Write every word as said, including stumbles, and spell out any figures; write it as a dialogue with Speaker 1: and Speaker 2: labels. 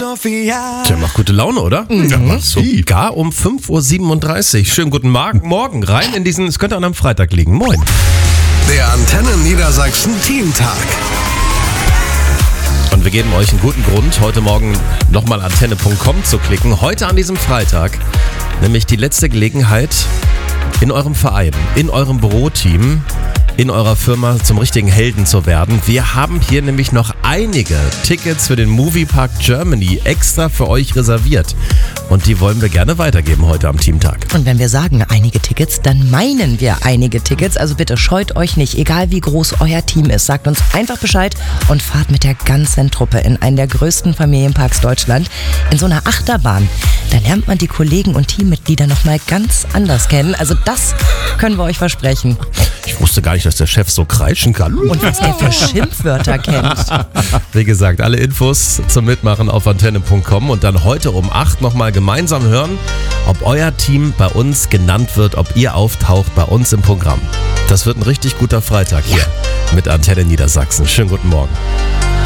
Speaker 1: Sophia.
Speaker 2: Tja, macht gute Laune, oder?
Speaker 3: Mhm.
Speaker 2: Ja, macht sogar um fünf Uhr siebenunddreißig. Schönen guten Morgen, morgen rein in diesen, es könnte an einem Freitag liegen. Moin.
Speaker 4: Der Antenne Niedersachsen Teamtag.
Speaker 2: Und wir geben euch einen guten Grund, heute Morgen nochmal antenne punkt com zu klicken. Heute an diesem Freitag, nämlich die letzte Gelegenheit in eurem Verein, in eurem Büroteam, in eurer Firma zum richtigen Helden zu werden. Wir haben hier nämlich noch einige Tickets für den Moviepark Germany extra für euch reserviert. Und die wollen wir gerne weitergeben heute am Teamtag.
Speaker 3: Und wenn wir sagen einige Tickets, dann meinen wir einige Tickets. Also bitte scheut euch nicht, egal wie groß euer Team ist. Sagt uns einfach Bescheid und fahrt mit der ganzen Truppe in einen der größten Familienparks Deutschland. In so einer Achterbahn. Da lernt man die Kollegen und Teammitglieder nochmal ganz anders kennen. Also das können wir euch versprechen.
Speaker 2: Ich wusste gar nicht, dass der Chef so kreischen kann.
Speaker 3: Und was der für Schimpfwörter kennt.
Speaker 2: Wie gesagt, alle Infos zum Mitmachen auf antenne punkt com und dann heute um acht nochmal gemeinsam hören, ob euer Team bei uns genannt wird, ob ihr auftaucht bei uns im Programm. Das wird ein richtig guter Freitag hier mit Antenne Niedersachsen. Schönen guten Morgen.